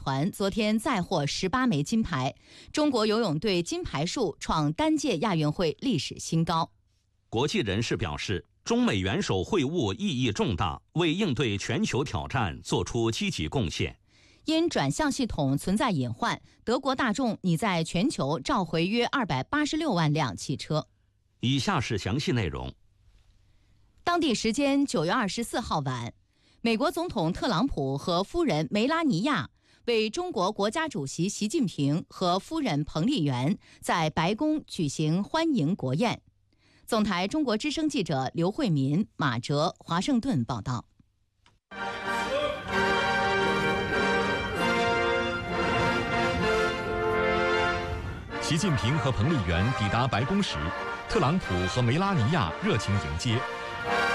团昨天再获18枚金牌，中国游泳队金牌数创单届亚运会历史新高。 国际人士表示，中美元首会晤意义重大，为应对全球挑战做出积极贡献。 因转向系统存在隐患，德国大众拟在全球召回约286万辆汽车。 以下是详细内容。 当地时间9月24号晚，美国总统特朗普和夫人梅拉尼亚为中国国家主席习近平和夫人彭丽媛在白宫举行欢迎国宴。总台中国之声记者刘慧民、马哲，华盛顿报道。 习近平和彭丽媛抵达白宫时，特朗普和梅拉尼亚热情迎接。